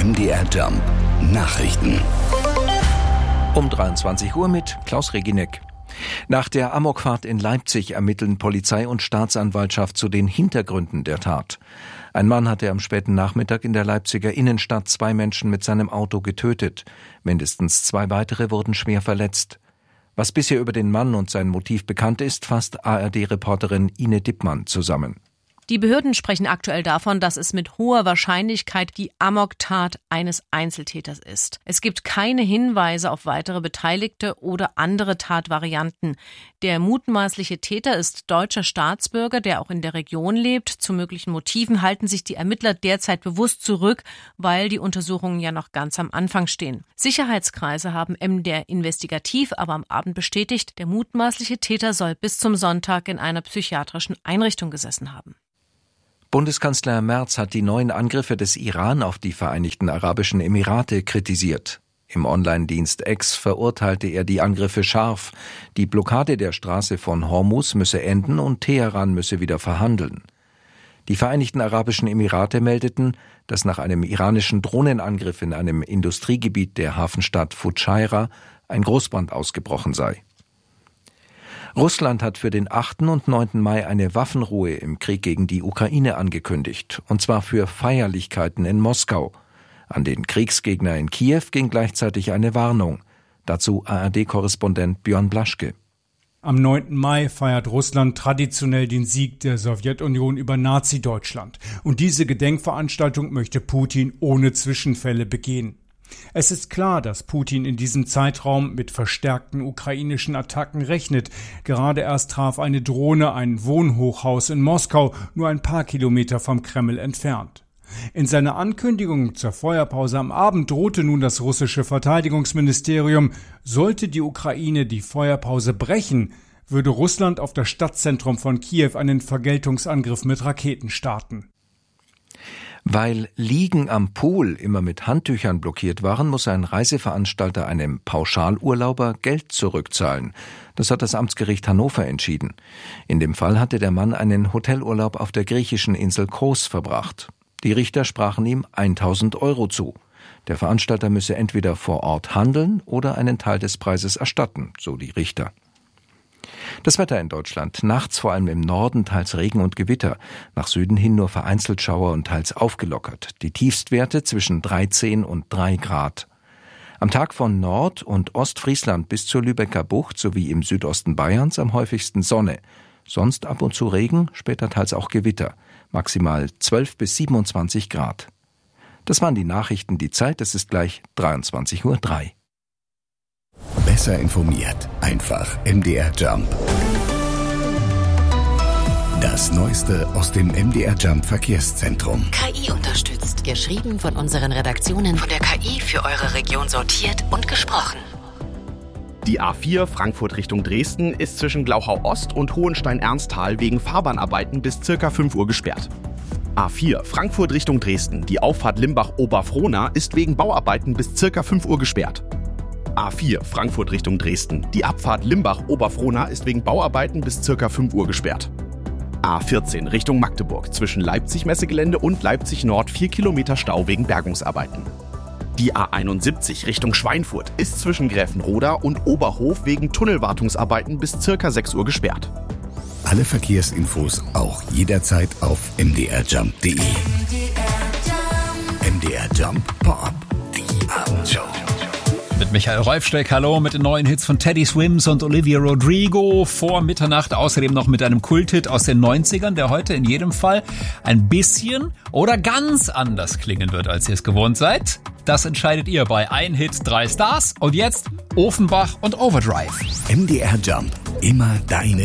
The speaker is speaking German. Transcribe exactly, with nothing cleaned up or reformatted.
M D R Jump Nachrichten. Um dreiundzwanzig Uhr mit Klaus Regineck. Nach der Amokfahrt in Leipzig ermitteln Polizei und Staatsanwaltschaft zu den Hintergründen der Tat. Ein Mann hatte am späten Nachmittag in der Leipziger Innenstadt zwei Menschen mit seinem Auto getötet. Mindestens zwei weitere wurden schwer verletzt. Was bisher über den Mann und sein Motiv bekannt ist, fasst A R D-Reporterin Ine Dippmann zusammen. Die Behörden sprechen aktuell davon, dass es mit hoher Wahrscheinlichkeit die Amoktat eines Einzeltäters ist. Es gibt keine Hinweise auf weitere Beteiligte oder andere Tatvarianten. Der mutmaßliche Täter ist deutscher Staatsbürger, der auch in der Region lebt. Zu möglichen Motiven halten sich die Ermittler derzeit bewusst zurück, weil die Untersuchungen ja noch ganz am Anfang stehen. Sicherheitskreise haben M D R investigativ aber am Abend bestätigt, der mutmaßliche Täter soll bis zum Sonntag in einer psychiatrischen Einrichtung gesessen haben. Bundeskanzler Merz hat die neuen Angriffe des Iran auf die Vereinigten Arabischen Emirate kritisiert. Im Online-Dienst X verurteilte er die Angriffe scharf. Die Blockade der Straße von Hormuz müsse enden und Teheran müsse wieder verhandeln. Die Vereinigten Arabischen Emirate meldeten, dass nach einem iranischen Drohnenangriff in einem Industriegebiet der Hafenstadt Fujairah ein Großbrand ausgebrochen sei. Russland hat für den achten und neunten Mai eine Waffenruhe im Krieg gegen die Ukraine angekündigt, und zwar für Feierlichkeiten in Moskau. An den Kriegsgegner in Kiew ging gleichzeitig eine Warnung. Dazu A R D-Korrespondent Björn Blaschke. Am neunten Mai feiert Russland traditionell den Sieg der Sowjetunion über Nazi-Deutschland. Und diese Gedenkveranstaltung möchte Putin ohne Zwischenfälle begehen. Es ist klar, dass Putin in diesem Zeitraum mit verstärkten ukrainischen Attacken rechnet. Gerade erst traf eine Drohne ein Wohnhochhaus in Moskau, nur ein paar Kilometer vom Kreml entfernt. In seiner Ankündigung zur Feuerpause am Abend drohte nun das russische Verteidigungsministerium, sollte die Ukraine die Feuerpause brechen, würde Russland auf das Stadtzentrum von Kiew einen Vergeltungsangriff mit Raketen starten. Weil Liegen am Pool immer mit Handtüchern blockiert waren, muss ein Reiseveranstalter einem Pauschalurlauber Geld zurückzahlen. Das hat das Amtsgericht Hannover entschieden. In dem Fall hatte der Mann einen Hotelurlaub auf der griechischen Insel Kos verbracht. Die Richter sprachen ihm tausend Euro zu. Der Veranstalter müsse entweder vor Ort handeln oder einen Teil des Preises erstatten, so die Richter. Das Wetter in Deutschland. Nachts vor allem im Norden teils Regen und Gewitter. Nach Süden hin nur vereinzelt Schauer und teils aufgelockert. Die Tiefstwerte zwischen dreizehn und drei Grad. Am Tag von Nord- und Ostfriesland bis zur Lübecker Bucht sowie im Südosten Bayerns am häufigsten Sonne. Sonst ab und zu Regen, später teils auch Gewitter. Maximal zwölf bis siebenundzwanzig Grad. Das waren die Nachrichten. Die Zeit, es ist gleich dreiundzwanzig Uhr drei. Besser informiert. Einfach M D R Jump. Das Neueste aus dem M D R Jump Verkehrszentrum. K I unterstützt. Geschrieben von unseren Redaktionen. Von der K I für eure Region sortiert und gesprochen. Die A vier Frankfurt Richtung Dresden ist zwischen Glauchau Ost und Hohenstein-Ernsthal wegen Fahrbahnarbeiten bis circa fünf Uhr gesperrt. A vier Frankfurt Richtung Dresden, die Auffahrt Limbach-Oberfrohna ist wegen Bauarbeiten bis circa fünf Uhr gesperrt. A vier Frankfurt Richtung Dresden, die Abfahrt Limbach-Oberfrohna ist wegen Bauarbeiten bis circa fünf Uhr gesperrt. A vierzehn Richtung Magdeburg, zwischen Leipzig-Messegelände und Leipzig-Nord vier Kilometer Stau wegen Bergungsarbeiten. Die A einundsiebzig Richtung Schweinfurt ist zwischen Gräfenroda und Oberhof wegen Tunnelwartungsarbeiten bis circa sechs Uhr gesperrt. Alle Verkehrsinfos auch jederzeit auf m d r jump punkt d e. M D R Jump Pop-Up, die Abendshow. Mit Michael Rolfsteck, hallo, mit den neuen Hits von Teddy Swims und Olivia Rodrigo vor Mitternacht. Außerdem noch mit einem Kulthit aus den neunzigern, der heute in jedem Fall ein bisschen oder ganz anders klingen wird, als ihr es gewohnt seid. Das entscheidet ihr bei Ein Hit, drei Stars. Und jetzt Ofenbach und Overdrive. M D R Jump, immer deine